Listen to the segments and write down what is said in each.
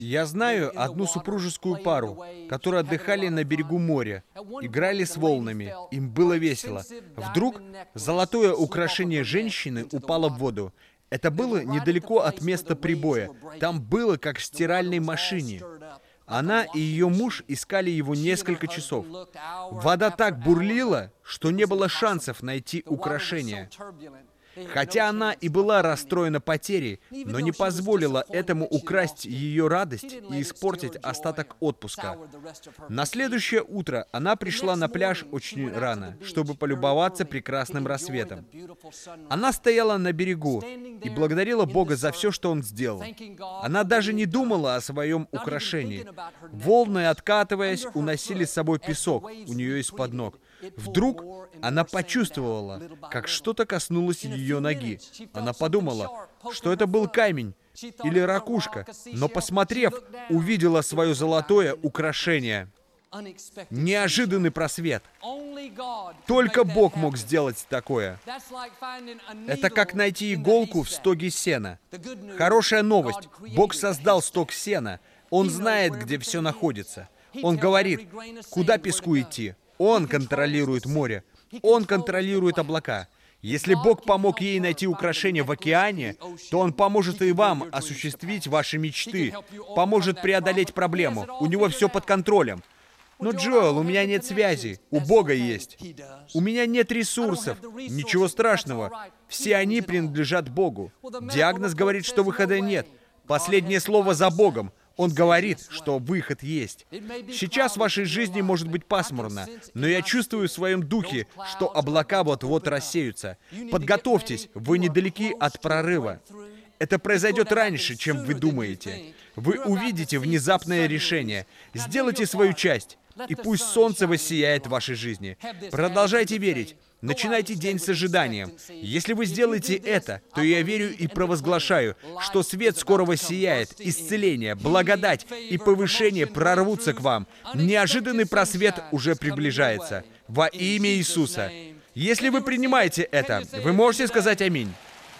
Я знаю одну супружескую пару, которые отдыхали на берегу моря, играли с волнами, им было весело. Вдруг золотое украшение женщины упало в воду. Это было недалеко от места прибоя. Там было как в стиральной машине. Она и ее муж искали его несколько часов. Вода так бурлила, что не было шансов найти украшение. Хотя она и была расстроена потерей, но не позволила этому украсть ее радость и испортить остаток отпуска. На следующее утро она пришла на пляж очень рано, чтобы полюбоваться прекрасным рассветом. Она стояла на берегу и благодарила Бога за все, что Он сделал. Она даже не думала о своем украшении. Волны, откатываясь, уносили с собой песок у нее из-под ног. Вдруг она почувствовала, как что-то коснулось ее ноги. Она подумала, что это был камень или ракушка, но, посмотрев, увидела свое золотое украшение. Неожиданный просвет. Только Бог мог сделать такое. Это как найти иголку в стоге сена. Хорошая новость. Бог создал стог сена. Он знает, где все находится. Он говорит, куда песку идти. Он контролирует море. Он контролирует облака. Если Бог помог ей найти украшение в океане, то Он поможет и вам осуществить ваши мечты, поможет преодолеть проблему. У Него все под контролем. Но, Джоэл, у меня нет связи. У Бога есть. У меня нет ресурсов. Ничего страшного. Все они принадлежат Богу. Диагноз говорит, что выхода нет. Последнее слово за Богом. Он говорит, что выход есть. Сейчас в вашей жизни может быть пасмурно, но я чувствую в своем духе, что облака вот-вот рассеются. Подготовьтесь, вы недалеки от прорыва. Это произойдет раньше, чем вы думаете. Вы увидите внезапное решение. Сделайте свою часть, и пусть солнце воссияет в вашей жизни. Продолжайте верить. Начинайте день с ожиданием. Если вы сделаете это, то я верю и провозглашаю, что свет скоро воссияет, исцеление, благодать и повышение прорвутся к вам. Неожиданный просвет уже приближается. Во имя Иисуса. Если вы принимаете это, вы можете сказать аминь.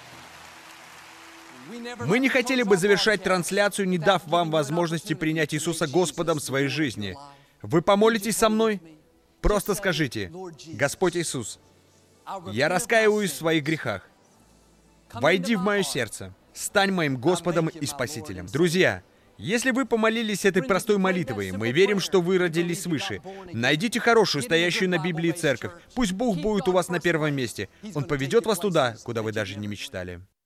Мы не хотели бы завершать трансляцию, не дав вам возможности принять Иисуса Господом в своей жизни. Вы помолитесь со мной? Просто скажите: Господь Иисус, я раскаиваюсь в своих грехах. Войди в мое сердце. Стань моим Господом и Спасителем. Друзья, если вы помолились этой простой молитвой, мы верим, что вы родились свыше. Найдите хорошую, стоящую на Библии церковь. Пусть Бог будет у вас на первом месте. Он поведет вас туда, куда вы даже не мечтали.